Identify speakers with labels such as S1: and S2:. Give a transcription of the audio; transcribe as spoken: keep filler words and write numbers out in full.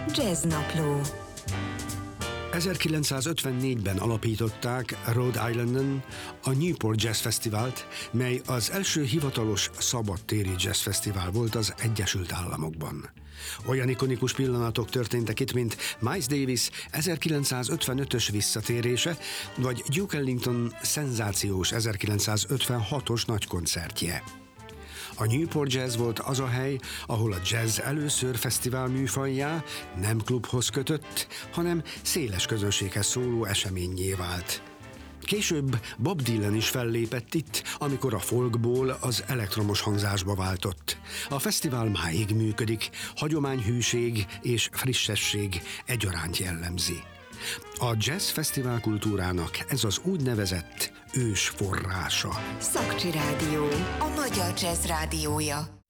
S1: Jazznapló.
S2: ezerkilencszázötvennégyben alapították Rhode Islanden a Newport Jazz Fesztivált, mely az első hivatalos szabadtéri jazzfesztivál volt az Egyesült Államokban. Olyan ikonikus pillanatok történtek itt, mint Miles Davis ezerkilencszázötvenötös visszatérése, vagy Duke Ellington szenzációs ezerkilencszázötvenhatos nagykoncertje. A Newport Jazz volt az a hely, ahol a jazz először fesztivál műfajjá nem klubhoz kötött, hanem széles közönséghez szóló eseménnyé vált. Később Bob Dylan is fellépett itt, amikor a folkból az elektromos hangzásba váltott. A fesztivál máig működik, hagyományhűség és frissesség egyaránt jellemzi. A jazz fesztivál kultúrának ez az úgynevezett ős forrása.
S1: Szakcsi Rádió, a magyar jazz rádiója.